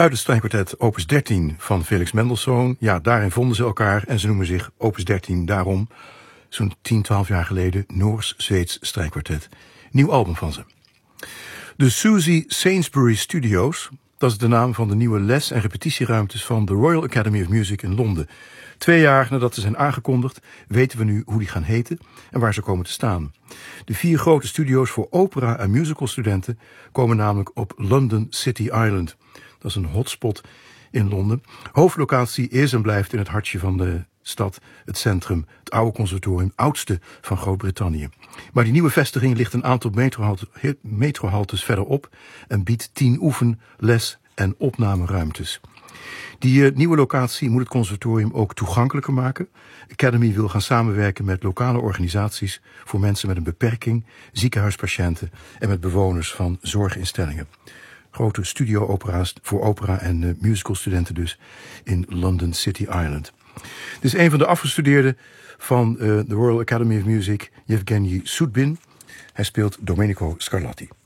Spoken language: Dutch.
uit het strijkkwartet Opus 13 van Felix Mendelssohn. Ja, daarin vonden ze elkaar en ze noemen zich Opus 13 daarom. Zo'n 10, 12 jaar geleden Noors-Zweeds strijkkwartet. Nieuw album van ze. De Susie Sainsbury Studios, dat is de naam van de nieuwe les- en repetitieruimtes van de Royal Academy of Music in Londen. 2 jaar nadat ze zijn aangekondigd, weten we nu hoe die gaan heten en waar ze komen te staan. De 4 grote studio's voor opera- en musicalstudenten komen namelijk op London City Island. Dat is een hotspot in Londen. Hoofdlocatie is en blijft in het hartje van de stad, het centrum, het oude conservatorium, oudste van Groot-Brittannië. Maar die nieuwe vestiging ligt een aantal metrohaltes verderop en biedt 10 oefen-, les- en opnameruimtes. Die nieuwe locatie moet het conservatorium ook toegankelijker maken. Academy wil gaan samenwerken met lokale organisaties voor mensen met een beperking, ziekenhuispatiënten en met bewoners van zorginstellingen. Grote studio-opera's voor opera- en musicalstudenten dus in London City Island. Dit is een van de afgestudeerden van de Royal Academy of Music, Yevgeny Sudbin. Hij speelt Domenico Scarlatti.